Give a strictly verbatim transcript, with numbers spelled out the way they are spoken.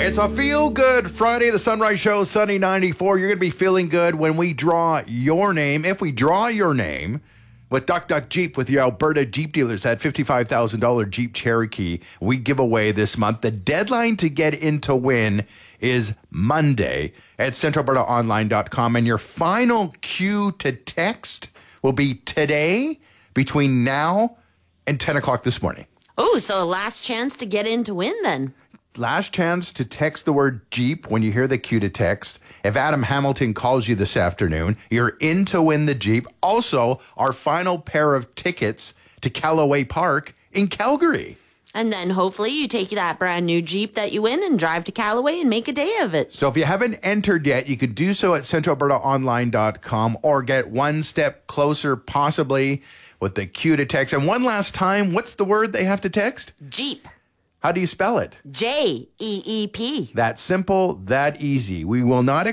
It's a feel-good Friday, the Sunrise Show, Sunny ninety-four. You're going to be feeling good when we draw your name. If we draw your name with Duck Duck Jeep, with the Alberta Jeep dealers, that fifty-five thousand dollars Jeep Cherokee we give away this month. The deadline to get in to win is Monday at central alberta online dot com. And your final cue to text will be today between now and ten o'clock this morning. Oh, so a last chance to get in to win then. Last chance to text the word Jeep when you hear the cue to text. If Adam Hamilton calls you this afternoon, you're in to win the Jeep. Also, our final pair of tickets to Callaway Park in Calgary. And then hopefully you take that brand new Jeep that you win and drive to Callaway and make a day of it. So if you haven't entered yet, you could do so at central alberta online dot com or get one step closer possibly with the cue to text. And one last time, what's the word they have to text? Jeep. How do you spell it? J E E P. That simple, that easy. We will not